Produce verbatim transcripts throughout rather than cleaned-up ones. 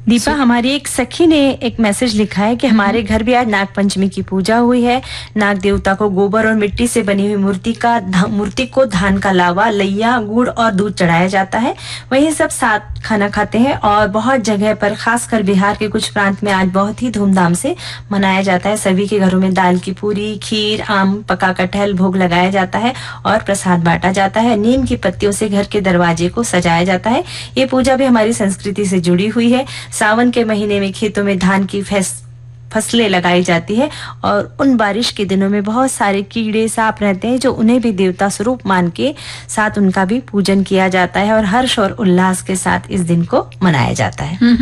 दीपा, हमारी एक सखी ने एक मैसेज लिखा है कि हमारे घर भी आज नाग पंचमी की पूजा हुई है। नाग देवता को गोबर और मिट्टी से बनी हुई मूर्ति का मूर्ति को धान का लावा, लैया, गुड़ और दूध चढ़ाया जाता है। वही सब साथ खाना खाते हैं और बहुत जगह पर, खासकर बिहार के कुछ प्रांत में आज बहुत ही धूमधाम से मनाया जाता है। सभी के घरों में दाल की पूरी, खीर, आम, पका कटहल भोग लगाया जाता है और प्रसाद बांटा जाता है। नीम की पत्तियों से घर के दरवाजे को सजाया जाता है। ये पूजा भी हमारी संस्कृति से जुड़ी हुई है। सावन के महीने में खेतों में धान की फसलें लगाई जाती है और उन बारिश के दिनों में बहुत सारे कीड़े सांप रहते हैं जो उन्हें भी देवता स्वरूप मान के साथ उनका भी पूजन किया जाता है और हर्ष और उल्लास के साथ इस दिन को मनाया जाता है।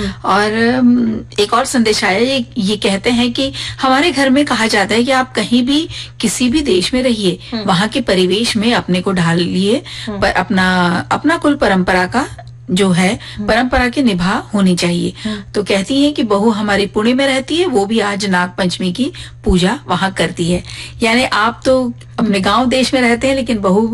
और एक और संदेश आया, ये, ये कहते हैं कि हमारे घर में कहा जाता है कि आप कहीं भी किसी भी देश में रहिए, वहाँ के परिवेश में अपने को ढाल लिए, पर अपना अपना कुल परंपरा का जो है परंपरा की निभा होनी चाहिए। तो कहती हैं कि बहू हमारी पुणे में रहती है, वो भी आज नाग पंचमी की पूजा वहां करती है। यानी आप तो अपने गांव देश में रहते हैं लेकिन बहू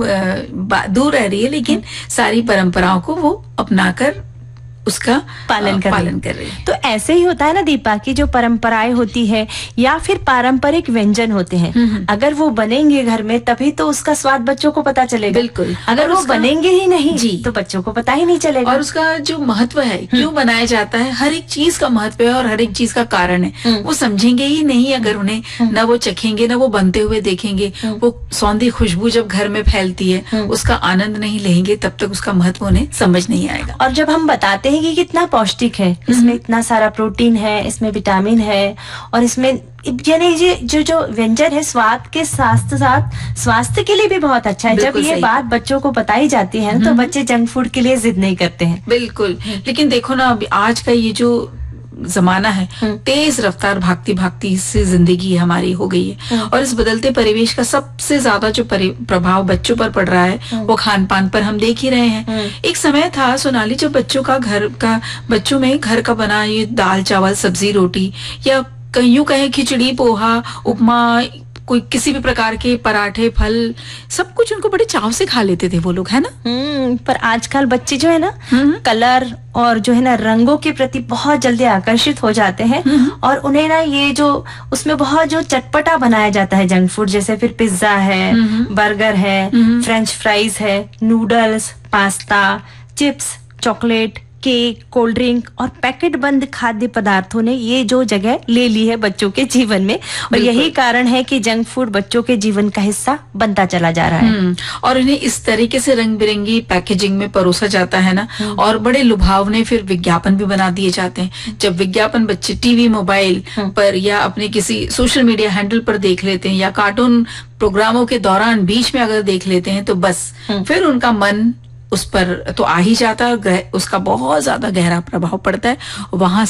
दूर रह रही है, लेकिन सारी परंपराओं को वो अपनाकर उसका पालन कर पालन कर रही है। तो ऐसे ही होता है ना दीपा, की जो परंपराएं होती है या फिर पारंपरिक व्यंजन होते हैं, अगर वो बनेंगे घर में तभी तो उसका स्वाद बच्चों को पता चलेगा। बिल्कुल, अगर वो बनेंगे ही नहीं जी तो बच्चों को पता ही नहीं चलेगा। और उसका जो महत्व है, क्यों बनाया जाता है, हर एक चीज का महत्व है और हर एक चीज का कारण है, वो समझेंगे ही नहीं अगर उन्हें न वो चखेंगे, न वो बनते हुए देखेंगे। वो सौंधी खुशबू जब घर में फैलती है, उसका आनंद नहीं लेंगे तब तक उसका महत्व उन्हें समझ नहीं आएगा। और जब हम बताते कि कितना पौष्टिक है, इसमें इतना सारा प्रोटीन है, इसमें विटामिन है और इसमें यानी ये जो जो व्यंजन है स्वाद के साथ साथ स्वास्थ्य के लिए भी बहुत अच्छा है। जब ये बात बच्चों को बताई जाती है तो बच्चे जंक फूड के लिए जिद नहीं करते हैं। बिल्कुल, लेकिन देखो ना अभी आज का ये जो जमाना है, तेज रफ्तार भागती भागती से जिंदगी हमारी हो गई है और इस बदलते परिवेश का सबसे ज्यादा जो प्रभाव बच्चों पर पड़ रहा है वो खान पान पर हम देख ही रहे हैं। एक समय था सोनाली जब बच्चों का घर का बच्चों में घर का बना ये दाल चावल सब्जी रोटी या कहीं कहें खिचड़ी पोहा उपमा, कोई किसी भी प्रकार के पराठे फल, सब कुछ उनको बड़े चाव से खा लेते थे वो लोग, है ना। हम्म पर आजकल बच्चे जो है ना कलर और जो है ना रंगों के प्रति बहुत जल्दी आकर्षित हो जाते हैं और उन्हें ना ये जो उसमें बहुत जो चटपटा बनाया जाता है जंक फूड, जैसे फिर पिज्जा है, बर्गर है, फ्रेंच फ्राइज है, noodles, pasta, chips, chocolate, cake, cold drink और पैकेट बंद खाद्य पदार्थों ने ये जो जगह ले ली है बच्चों के जीवन में और यही कारण है कि जंक फूड बच्चों के जीवन का हिस्सा बनता चला जा रहा है। और इन्हें इस तरीके से रंग बिरंगी पैकेजिंग में परोसा जाता है ना, और बड़े लुभावने फिर विज्ञापन भी बना दिए जाते हैं। जब विज्ञापन बच्चे टीवी मोबाइल पर या अपने किसी सोशल मीडिया हैंडल पर देख लेते हैं या कार्टून प्रोग्रामों के दौरान बीच में अगर देख लेते हैं तो बस फिर उनका मन उस पर तो आ ही जाता है, उसका बहुत ज्यादा गहरा प्रभाव पड़ता है। वहां